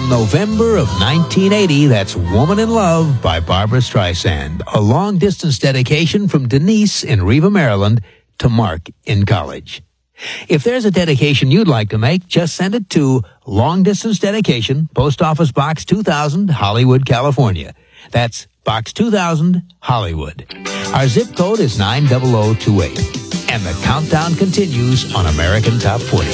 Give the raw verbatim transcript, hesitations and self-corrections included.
November of nineteen eighty, that's Woman in Love by Barbra Streisand. A long-distance dedication from Denise in Riva, Maryland to Mark in college. If there's a dedication you'd like to make, just send it to Long Distance Dedication, Post Office Box two thousand, Hollywood, California. That's Box two thousand, Hollywood. Our zip code is nine zero zero two eight. And the countdown continues on American Top forty.